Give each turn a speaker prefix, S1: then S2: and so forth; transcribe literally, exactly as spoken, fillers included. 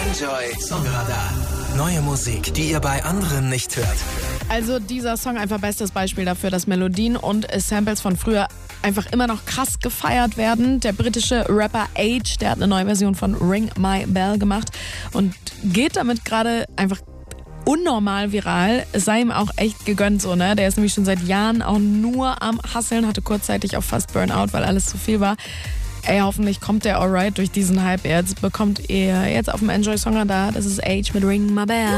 S1: Enjoy Songradar. Neue Musik, die ihr bei anderen nicht hört.
S2: Also dieser Song einfach bestes Beispiel dafür, dass Melodien und Samples von früher einfach immer noch krass gefeiert werden. Der britische Rapper Age, der hat eine neue Version von Ring My Bell gemacht und geht damit gerade einfach unnormal viral. Es sei ihm auch echt gegönnt so, ne? Der ist nämlich schon seit Jahren auch nur am Hustlen, hatte kurzzeitig auch fast Burnout, weil alles zu viel war. Ey, hoffentlich kommt der alright durch diesen Hype jetzt. Bekommt ihr jetzt auf dem Enjoy Songradar. Das ist Age mit Ring My Bell.